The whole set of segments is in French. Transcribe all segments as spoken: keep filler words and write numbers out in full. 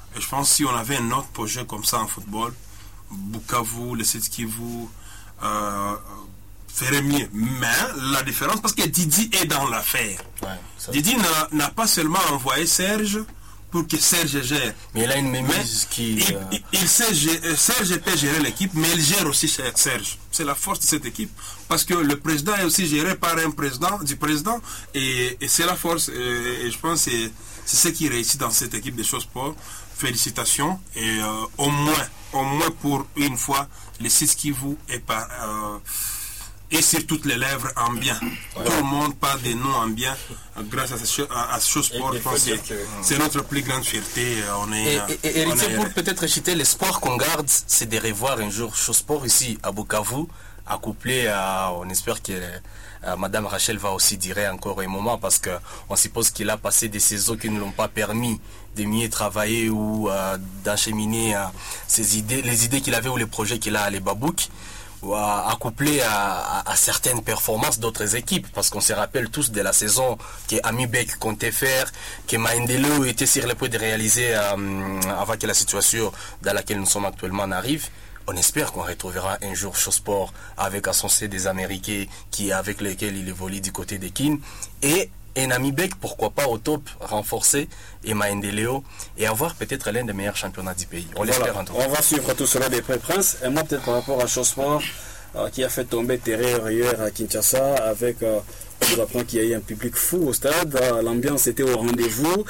Et je pense que si on avait un autre projet comme ça en football, Bukavu, le Sud Kivu, euh, ferait mieux. Mais la différence, parce que Didi est dans l'affaire. Ouais, Didi n'a pas seulement envoyé Serge pour que Serge gère. Mais il a une mémise qui... Il, euh... il, il sait gérer, Serge peut gérer l'équipe, mais il gère aussi Serge. C'est la force de cette équipe. Parce que le président est aussi géré par un président, du président, et, et c'est la force. Et, et je pense que c'est ce qui réussit dans cette équipe de Chossport. Félicitations. Et euh, au moins, au moins pour une fois, le six Kivu est par... Euh, et sur toutes les lèvres en bien. Ouais. Tout le monde parle des noms en bien grâce à ce, à, à ce Chossport. Je pense que c'est notre plus grande fierté. On est, et, et, et on est... pour peut-être citer l'espoir qu'on garde, c'est de revoir un jour Chossport ici à Bukavu, accouplé à, on espère que euh, Madame Rachel va aussi durer encore un moment, parce qu'on suppose qu'il a passé des saisons qui ne l'ont pas permis de mieux travailler ou euh, d'acheminer euh, ses idées, les idées qu'il avait ou les projets qu'il a à les Babouk, accouplé à, à, à certaines performances d'autres équipes, parce qu'on se rappelle tous de la saison que Amibek comptait faire, que Maendeleo était sur le point de réaliser euh, avant que la situation dans laquelle nous sommes actuellement n'arrive. On espère qu'on retrouvera un jour Chossport avec Assoncé des Américains qui, avec lesquels il évolue du côté des Kin, et un Amibek, pourquoi pas au top, renforcé, et Maendeleo, et avoir peut-être l'un des meilleurs championnats du pays. On l'espère voilà. en tout cas. On va suivre tout cela des près, Prince. Et moi, peut-être par rapport à Chossport, euh, qui a fait tomber Terreur hier à Kinshasa, avec, euh, on apprend qu'il y a eu un public fou au stade. Euh, L'ambiance était au rendez-vous.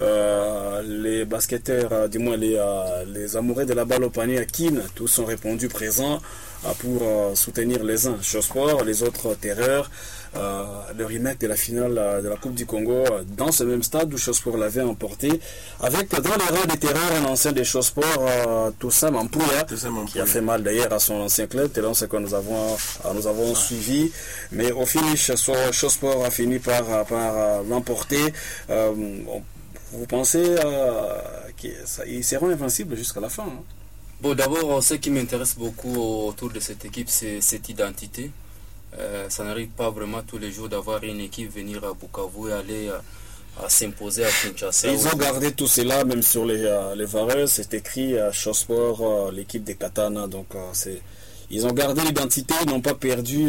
Euh, les basketteurs, euh, du moins les, euh, les amoureux de la balle au panier à Kin, tous sont répondus présents euh, pour euh, soutenir les uns Chossport, les autres Terreur. Euh, le remake de la finale euh, de la Coupe du Congo euh, dans ce même stade où Chossport l'avait emporté, avec dans les rangs des Terreurs un ancien des Chossport, euh, Toussaint Mampouya, qui a fait mal d'ailleurs à son ancien club, c'est là ce que nous avons, euh, nous avons suivi, mais au finish Chossport a fini par, par euh, l'emporter. euh, vous pensez euh, qu'ils seront invincibles jusqu'à la fin, hein? Bon, d'abord, ce qui m'intéresse beaucoup autour de cette équipe, c'est cette identité. Euh, ça n'arrive pas vraiment tous les jours d'avoir une équipe venir à Bukavu et aller à, à s'imposer à Kinshasa. Ils ont gardé tout cela, même sur les, euh, les vareuses, c'est écrit à Chossport, euh, l'équipe des Katana. Donc, euh, c'est, ils ont gardé l'identité, ils n'ont pas perdu